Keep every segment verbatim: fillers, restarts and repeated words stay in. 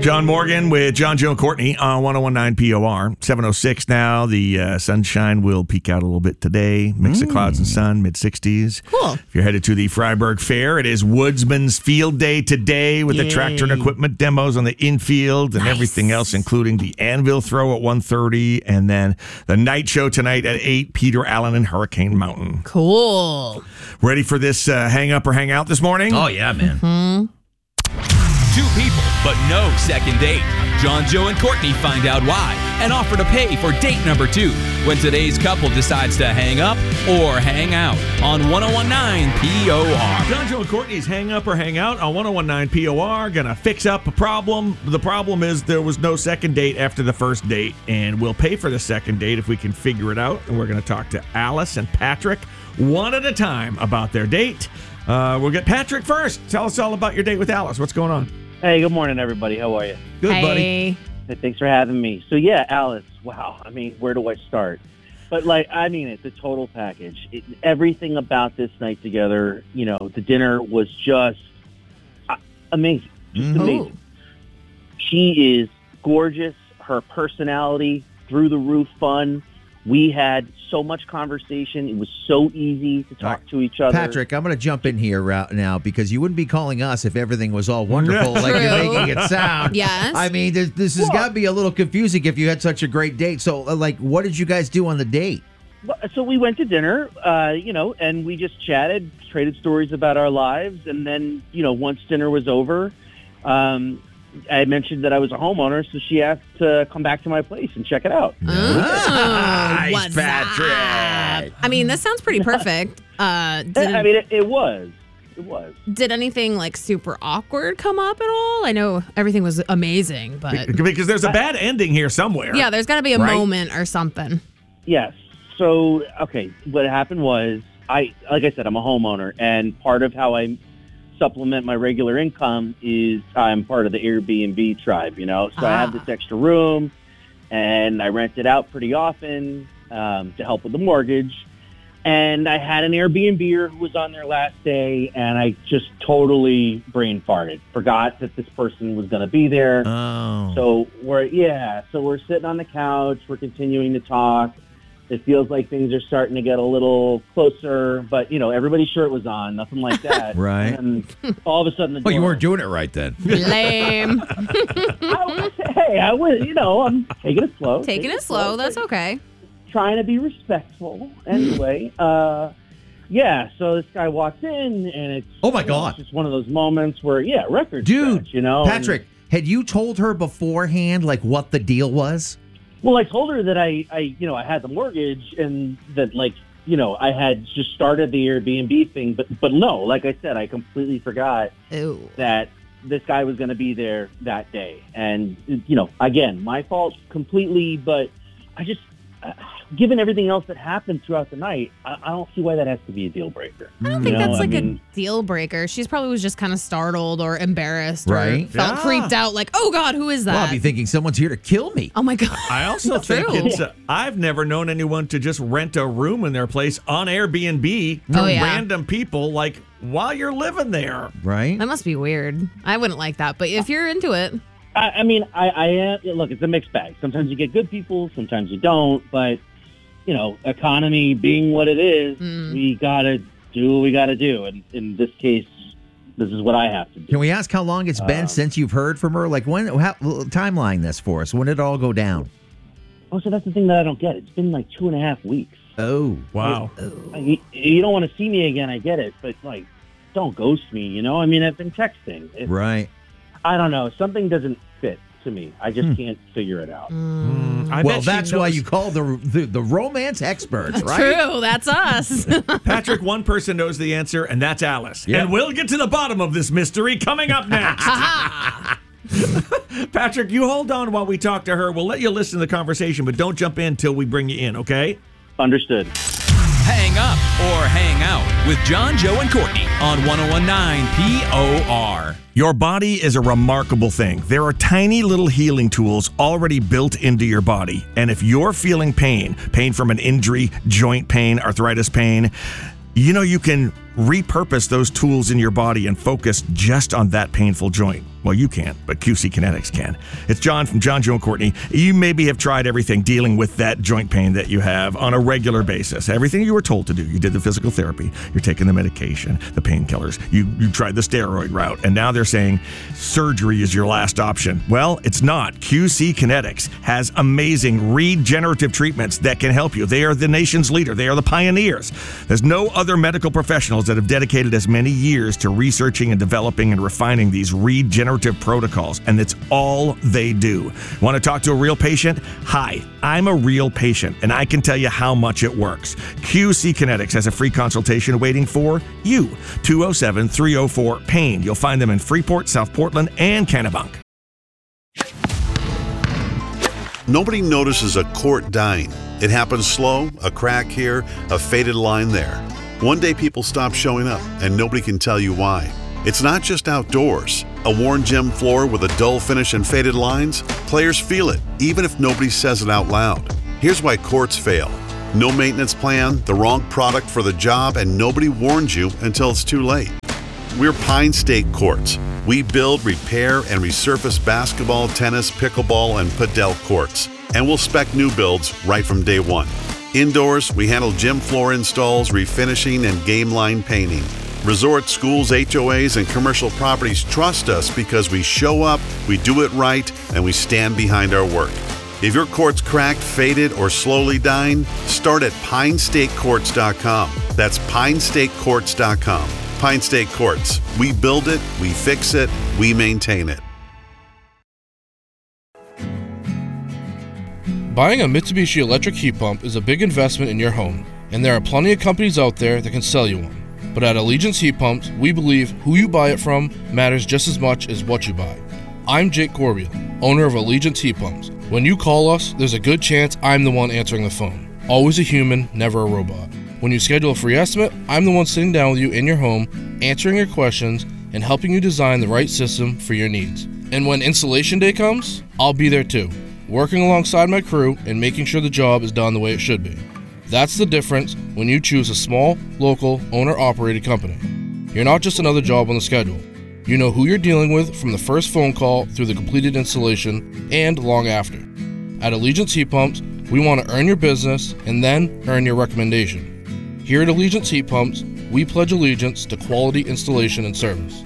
John Morgan with John, Joe, and Courtney on one oh one point nine P O R. seven oh six now. The uh, sunshine will peek out a little bit today. Mix of clouds and sun, mid-sixties. Cool. If you're headed to the Freiburg Fair, it is Woodsman's Field Day today with Yay. the tractor and equipment demos on the infield and Nice. everything else, including the anvil throw at one thirty and then the night show tonight at eight, Peter Allen and Hurricane Mountain. Cool. Ready for this uh, hang up or hang out this morning? Oh, yeah, man. Hmm. Two people, but no second date. John, Joe, and Courtney find out why and offer to pay for date number two when today's couple decides to hang up or hang out on one oh one point nine P O R. John, Joe, and Courtney's Hang Up or Hang Out on one oh one point nine P O R. Gonna fix up a problem. The problem is there was no second date after the first date, and we'll pay for the second date if we can figure it out. And we're gonna talk to Alice and Patrick one at a time about their date. Uh, we'll get Patrick first. Tell us all about your date with Alice. What's going on? Hey, good morning, everybody. How are you? Good, hey. buddy. Hey, thanks for having me. So, yeah, Alice, wow. I mean, where do I start? But, like, I mean, it's a total package. It, everything about this night together, you know, the dinner was just uh, amazing. Just Mhm. amazing. She is gorgeous. Her personality, through the roof fun. We had so much conversation. It was so easy to talk Right. to each other. Patrick, I'm going to jump in here right now because you wouldn't be calling us if everything was all wonderful like you're True. making it sound. Yes. I mean, this, this has Well- got to be a little confusing if you had such a great date. So, uh, like, what did you guys do on the date? Well, So we went to dinner, uh, you know, and we just chatted, traded stories about our lives. And then, you know, once dinner was over, um, I mentioned that I was a homeowner, so she asked to come back to my place and check it out. Oh, Nice, what's Patrick. up? I mean, this sounds pretty perfect. Uh, did, I mean, it, it was. It was. did anything like super awkward come up at all? I know everything was amazing, but Because there's a bad ending here somewhere. yeah, there's got to be a Right. moment or something. Yes. So, okay, what happened was, I, like I said, I'm a homeowner, and part of how I supplement my regular income is I'm part of the Airbnb tribe, you know? So I have Ah. this extra room, and I rent it out pretty often um, to help with the mortgage. And I had an Airbnb who was on there last day, and I just totally brain farted. Forgot that this person was going to be there. Oh. So we're yeah, so we're sitting on the couch, we're continuing to talk. It feels like things are starting to get a little closer, but you know, everybody's shirt was on, nothing like that. Right. And all of a sudden the Oh, you door- weren't doing it right then. Lame. I was, hey, I was, you know, I'm taking it slow. Taking it slow. That's okay. Trying to be respectful. Anyway, uh, yeah, so this guy walks in, and it's Oh, my you know, God. it's just one of those moments where yeah, record Dude, scratch, you know, and- Patrick, had you told her beforehand, like, what the deal was? Well, I told her that I, I, you know, I had the mortgage and that, like, you know, I had just started the Airbnb thing, but, but no, like I said, I completely forgot Ooh. that this guy was going to be there that day. And, you know, again, my fault completely, but I just, uh, given everything else that happened throughout the night, I, I don't see why that has to be a deal breaker. I don't You think know, that's I like mean- a deal breaker. She's probably was just kind of startled or embarrassed or Right. felt Yeah. creeped out like, oh God, who is that? Well, I'll be thinking someone's here to kill me. oh my God. I also think True. it's. Uh, I've never known anyone to just rent a room in their place on Airbnb from Oh, yeah. random people, like while you're living there. Right? That must be weird. I wouldn't like that, but if you're into it, I, I mean, I, I am, look, it's a mixed bag. Sometimes you get good people, sometimes you don't, but, you know, economy being what it is, Mm. we got to do what we got to do. And in this case, this is what I have to do. Can we ask how long it's been Um, since you've heard from her? Like, when, how, timeline this for us. When did it all go down? Oh, so that's the thing that I don't get. It's been like two and a half weeks. Oh. Wow. Like, you, you don't want to see me again, I get it, but, like, don't ghost me, you know? I mean, I've been texting. It, Right. I don't know. Something doesn't fit to me. I just Hmm. can't figure it out. Mm. I Well, bet she that's why knows- you call the, the the romance experts, right? true, that's us. Patrick, one person knows the answer, and that's Alice. Yep. And we'll get to the bottom of this mystery coming up next. Patrick, you hold on while we talk to her. We'll let you listen to the conversation, but don't jump in till we bring you in, okay? Understood. Hang up or hang out with John, Joe, and Courtney on one oh one point nine P O R. Your body is a remarkable thing. There are tiny little healing tools already built into your body. And if you're feeling pain, pain from an injury, joint pain, arthritis pain, you know you can repurpose those tools in your body and focus just on that painful joint. Well, you can't, but Q C Kinetics can. It's John from John, Joe, and Courtney. You maybe have tried everything dealing with that joint pain that you have on a regular basis. Everything you were told to do. You did the physical therapy. You're taking the medication, the painkillers. You, you tried the steroid route. And now they're saying surgery is your last option. Well, it's not. Q C Kinetics has amazing regenerative treatments that can help you. They are the nation's leader. They are the pioneers. There's no other medical professionals that have dedicated as many years to researching and developing and refining these regenerative protocols, and it's all they do. Want to talk to a real patient? Hi, I'm a real patient, and I can tell you how much it works. Q C Kinetics has a free consultation waiting for you. two oh seven, three oh four, PAIN. You'll find them in Freeport, South Portland, and Kennebunk. Nobody notices a quart dying. It happens slow, a crack here, a faded line there. One day people stop showing up, and nobody can tell you why. It's not just outdoors. A worn gym floor with a dull finish and faded lines? Players feel it, even if nobody says it out loud. Here's why courts fail. No maintenance plan, the wrong product for the job, and nobody warns you until it's too late. We're Pine State Courts. We build, repair, and resurface basketball, tennis, pickleball, and padel courts. And we'll spec new builds right from day one. Indoors, we handle gym floor installs, refinishing, and game line painting. Resort, schools, H O As, and commercial properties trust us because we show up, we do it right, and we stand behind our work. If your court's cracked, faded, or slowly dying, start at pine state courts dot com. That's pine state courts dot com. Pine State Courts. We build it, we fix it, we maintain it. Buying a Mitsubishi electric heat pump is a big investment in your home, and there are plenty of companies out there that can sell you one. But at Allegiance Heat Pumps, we believe who you buy it from matters just as much as what you buy. I'm Jake Corbeil, owner of Allegiance Heat Pumps. When you call us, there's a good chance I'm the one answering the phone. Always a human, never a robot. When you schedule a free estimate, I'm the one sitting down with you in your home, answering your questions, and helping you design the right system for your needs. And when installation day comes, I'll be there too, working alongside my crew and making sure the job is done the way it should be. That's the difference when you choose a small, local, owner-operated company. You're not just another job on the schedule. You know who you're dealing with from the first phone call through the completed installation and long after. At Allegiance Heat Pumps, we want to earn your business and then earn your recommendation. Here at Allegiance Heat Pumps, we pledge allegiance to quality installation and service.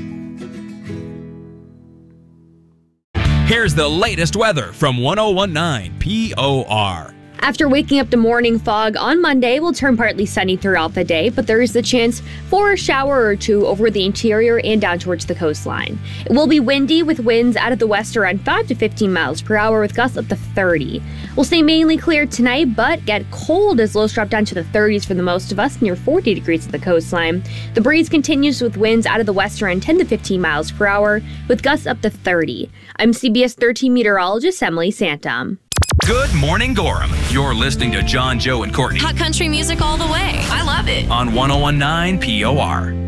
Here's the latest weather from one oh one point nine P O R. After waking up to morning fog on Monday, will turn partly sunny throughout the day, but there is the chance for a shower or two over the interior and down towards the coastline. It will be windy with winds out of the west around five to fifteen miles per hour with gusts up to thirty. We'll stay mainly clear tonight, but get cold as lows drop down to the thirties for the most of us, near forty degrees at the coastline. The breeze continues with winds out of the west around ten to fifteen miles per hour with gusts up to thirty. I'm C B S thirteen meteorologist Emily Santom. Good morning, Gorham. You're listening to John, Joe, and Courtney Hot country music all the way. I love it. on one oh one point nine P O R.